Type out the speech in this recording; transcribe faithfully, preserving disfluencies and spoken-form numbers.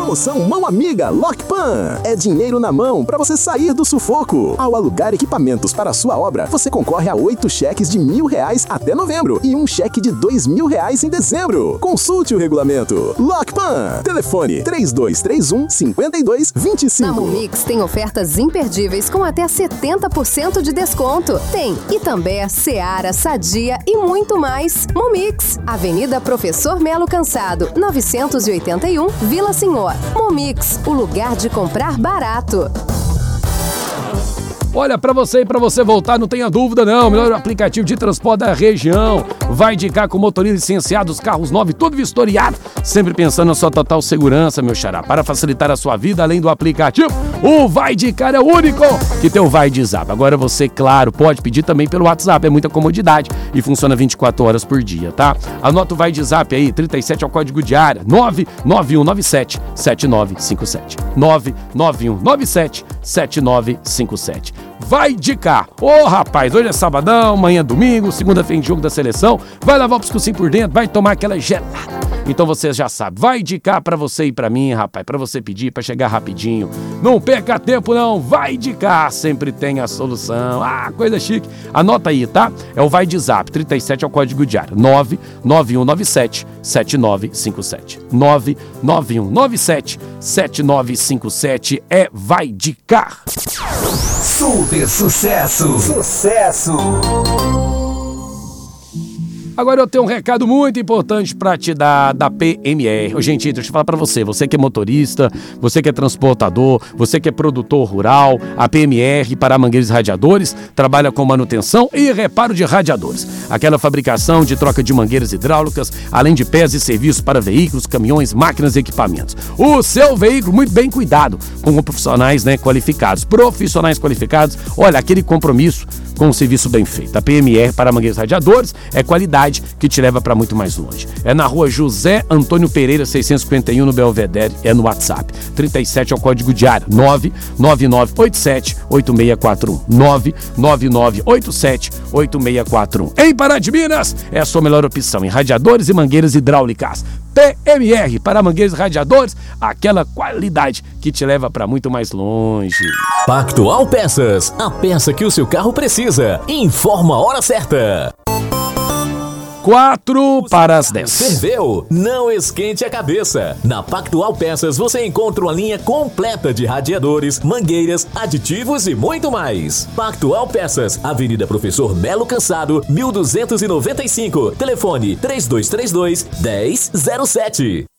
Promoção Mão Amiga Lockpan. É dinheiro na mão para você sair do sufoco. Ao alugar equipamentos para a sua obra, você concorre a oito cheques de mil reais até novembro e um cheque de dois mil reais em dezembro. Consulte o regulamento. Lockpan. Telefone três dois três um, cinco dois dois cinco. A Momix tem ofertas imperdíveis com até setenta por cento de desconto. Tem Itambé, Seara, Sadia e muito mais. Momix, Avenida Professor Melo Cansado, novecentos e oitenta e um, Vila Senhor. Momix, o lugar de comprar barato. Olha, pra você e pra você voltar, não tenha dúvida não, o melhor aplicativo de transporte da região. Vai de cá com motorista licenciado, os carros novos, tudo vistoriado, sempre pensando na sua total segurança, meu xará. Para facilitar a sua vida, além do aplicativo, o Vai de Cá é o único que tem o Vai de Zap. Agora você, claro, pode pedir também pelo WhatsApp, é muita comodidade e funciona vinte e quatro horas por dia, tá? Anota o Vai de Zap aí, trinta e sete é o código de área, nove nove um nove sete, sete nove cinco sete. nove nove um nove sete, sete nove cinco sete. Vai de cá. Ô, oh, rapaz, hoje é sabadão, amanhã é domingo, segunda-feira em jogo da seleção. Vai lavar o pescocinho por dentro, vai tomar aquela gelada. Então você já sabe, vai de cá pra você e pra mim, rapaz, pra você pedir, pra chegar rapidinho. Não perca tempo não, vai de cá, sempre tem a solução. Ah, coisa chique. Anota aí, tá? É o Vai de Zap, trinta e sete é o código de área, nove nove um nove sete, sete nove cinco sete. nove nove um nove sete, sete nove cinco sete é Vai de Cá. Super sucesso! Sucesso! Agora eu tenho um recado muito importante pra te dar da P M R. Ô, gente, deixa eu falar pra você, você que é motorista, você que é transportador, você que é produtor rural, a P M R para mangueiros e radiadores trabalha com manutenção e reparo de radiadores. Aquela fabricação de troca de mangueiras hidráulicas, além de peças e serviços para veículos, caminhões, máquinas e equipamentos. O seu veículo muito bem cuidado, com profissionais, né, qualificados. Profissionais qualificados, olha, aquele compromisso com um serviço bem feito. A P M R para mangueiros e radiadores é qualidade que te leva para muito mais longe. É na rua José Antônio Pereira, seiscentos e cinquenta e um, no Belvedere, é no WhatsApp. trinta e sete é o código de área, nove nove nove oito sete, oito seis quatro um. nove nove nove oito sete, oito seis quatro um. Em Pará de Minas, é a sua melhor opção em radiadores e mangueiras hidráulicas. P M R para mangueiros e radiadores, aquela qualidade que te leva para muito mais longe. Pactual Peças, a peça que o seu carro precisa. Informa a hora certa. Quatro para as dez. Ferveu? Não esquente a cabeça. Na Pactual Peças você encontra uma linha completa de radiadores, mangueiras, aditivos e muito mais. Pactual Peças, Avenida Professor Melo Cansado, mil duzentos e noventa e cinco. Telefone três dois três dois, um zero zero sete.